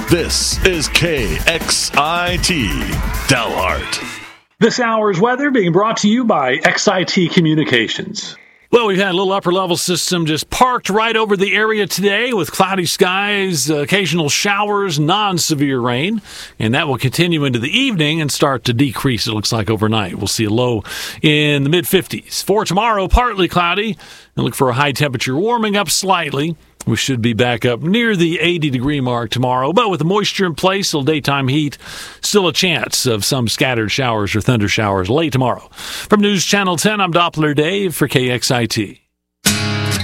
This is KXIT Dalhart. This hour's weather being brought to you by XIT Communications. Well, we've had a little upper-level system just parked right over the area today with cloudy skies, occasional showers, non-severe rain, and that will continue into the evening and start to decrease, it looks like, overnight. We'll see a low in the mid-50s. For tomorrow, partly cloudy, and look for a high temperature warming up slightly. We should be back up near the 80-degree mark tomorrow, but with the moisture in place, till daytime heat, still a chance of some scattered showers or thunder showers late tomorrow. From News Channel 10, I'm Doppler Dave for KXIT.